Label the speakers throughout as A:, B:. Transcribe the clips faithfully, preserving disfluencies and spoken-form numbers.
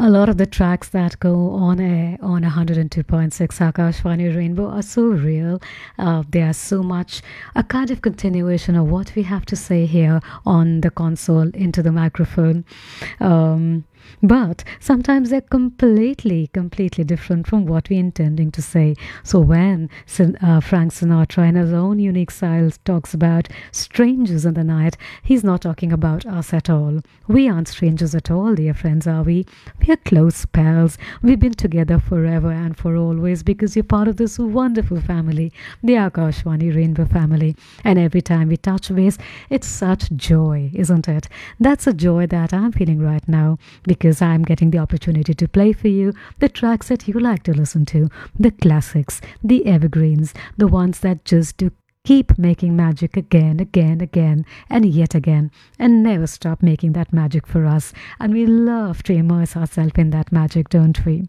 A: A lot of the tracks that go on air on one hundred two point six Akashvani Rainbow are so real. Uh, they are so much a kind of continuation of what we have to say here on the console into the microphone. Um, but sometimes they're completely, completely different from what we're intending to say. So when Sin- uh, Frank Sinatra, in his own unique style, talks about strangers in the night, he's not talking about us at all. We aren't strangers at all, dear friends, are we? We are close pals. We've been together forever and for always because you're part of this wonderful family, the Akashvani Rainbow family. And every time we touch base, it's such joy, isn't it? That's a joy that I'm feeling right now because I'm getting the opportunity to play for you the tracks that you like to listen to, the classics, the evergreens, the ones that just do keep making magic again, again, again, and yet again, and never stop making that magic for us. And we love to immerse ourselves in that magic, don't we?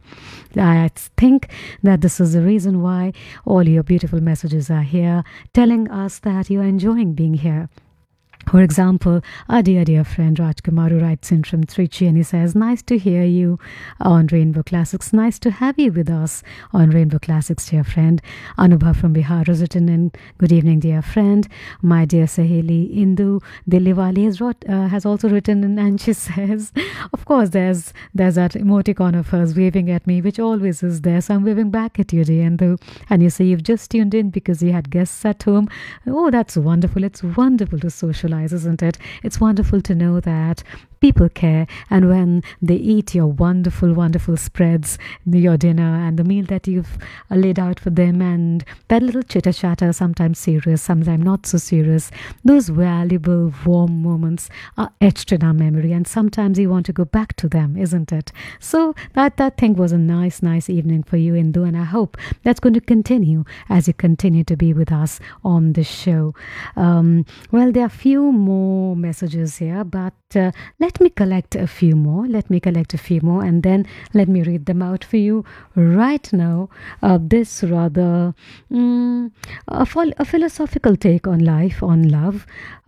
A: I think that this is the reason why all your beautiful messages are here, telling us that you're enjoying being here. For example, our dear, dear friend Rajkumar who writes in from Trichy and he says, nice to hear you on Rainbow Classics. Nice to have you with us on Rainbow Classics, dear friend. Anubha from Bihar has written in, good evening, dear friend. My dear Saheli Indu Diliwali has, wrote, uh, has also written in and she says, of course, there's there's that emoticon of hers waving at me, which always is there. So I'm waving back at you, dear Indu. And you say you've just tuned in because you had guests at home. Oh, that's wonderful. It's wonderful to socialize, isn't it? It's wonderful to know that people care, and when they eat your wonderful, wonderful spreads, your dinner, and the meal that you've uh, laid out for them, and that little chitter chatter, sometimes serious, sometimes not so serious, those valuable, warm moments are etched in our memory, and sometimes you want to go back to them, isn't it? So that that thing was a nice, nice evening for you, Indu, and I hope that's going to continue as you continue to be with us on this show. Um, well, there are a few more messages here, but uh, let Let me collect a few more. Let me collect a few more and then let me read them out for you right now. Uh, this rather mm, a, phil- a philosophical take on life, on love.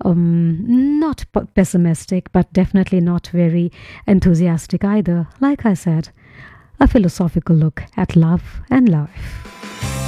A: Um, not p- pessimistic, but definitely not very enthusiastic either. Like I said, a philosophical look at love and life.